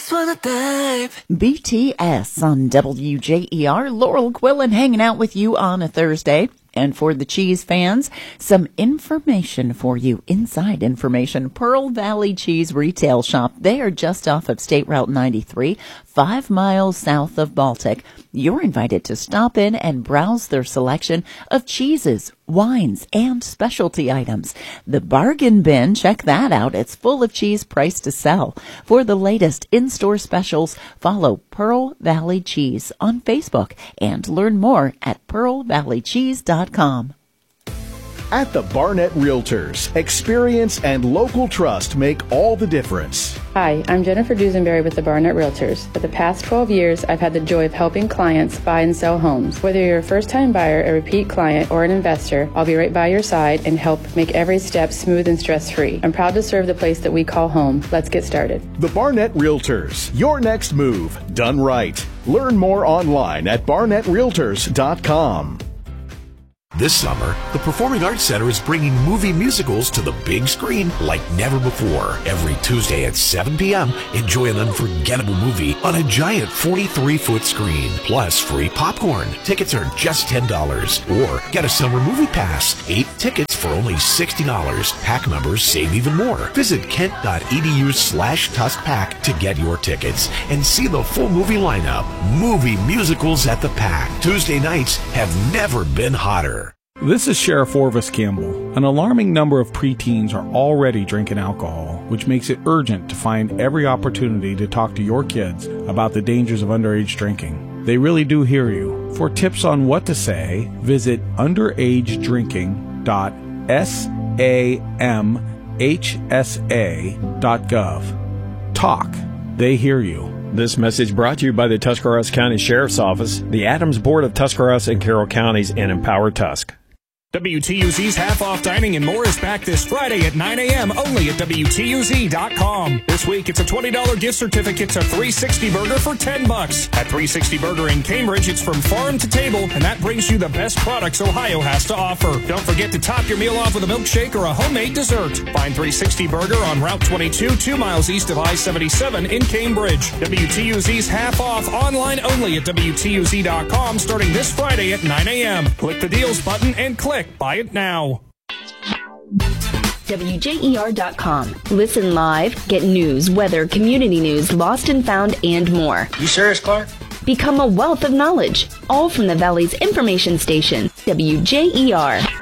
just wanna dive. BTS on WJER. Laurel Quillen hanging out with you on a Thursday. And for the cheese fans, some information for you. Inside information. Pearl Valley Cheese Retail Shop. They are just off of State Route 93, 5 miles south of Baltic. You're invited to stop in and browse their selection of cheeses, wines, and specialty items. The bargain bin, check that out. It's full of cheese priced to sell. For the latest in-store specials, follow Pearl Valley Cheese on Facebook and learn more at pearlvalleycheese.com. At the Barnett Realtors, experience and local trust make all the difference. Hi, I'm Jennifer Dusenberry with the Barnett Realtors. For the past 12 years, I've had the joy of helping clients buy and sell homes. Whether you're a first-time buyer, a repeat client, or an investor, I'll be right by your side and help make every step smooth and stress-free. I'm proud to serve the place that we call home. Let's get started. The Barnett Realtors, your next move, done right. Learn more online at barnettrealtors.com. This summer, the Performing Arts Center is bringing movie musicals to the big screen like never before. Every Tuesday at 7 p.m., enjoy an unforgettable movie on a giant 43-foot screen, plus free popcorn. Tickets are just $10. Or get a summer movie pass, 8 tickets for only $60. Pack members save even more. Visit kent.edu/TuskPack to get your tickets and see the full movie lineup. Movie musicals at the Pack. Tuesday nights have never been hotter. This is Sheriff Orvis Campbell. An alarming number of preteens are already drinking alcohol, which makes it urgent to find every opportunity to talk to your kids about the dangers of underage drinking. They really do hear you. For tips on what to say, visit underagedrinking.samhsa.gov. Talk. They hear you. This message brought to you by the Tuscarawas County Sheriff's Office, the Adams Board of Tuscarawas and Carroll Counties, and Empower Tusk. WTUZ's Half-Off Dining and More is back this Friday at 9 a.m. only at WTUZ.com. This week, it's a $20 gift certificate to 360 Burger for $10. At 360 Burger in Cambridge, it's from farm to table, and that brings you the best products Ohio has to offer. Don't forget to top your meal off with a milkshake or a homemade dessert. Find 360 Burger on Route 22, 2 miles east of I-77 in Cambridge. WTUZ's Half-Off online only at WTUZ.com starting this Friday at 9 a.m. Click the deals button and click Buy it now. WJER.com. Listen live, get news, weather, community news, lost and found, and more. You serious, Clark? Become a wealth of knowledge, all from the Valley's information station, WJER.